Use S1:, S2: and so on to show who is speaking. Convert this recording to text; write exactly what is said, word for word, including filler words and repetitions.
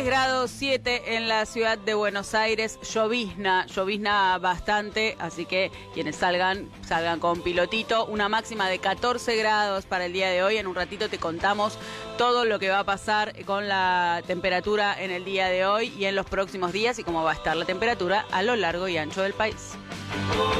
S1: grados, siete en la ciudad de Buenos Aires, llovizna, llovizna bastante, así que quienes salgan, salgan con pilotito. Una máxima de catorce grados para el día de hoy. En un ratito te contamos todo lo que va a pasar con la temperatura en el día de hoy y en los próximos días y cómo va a estar la temperatura a lo largo y ancho del país.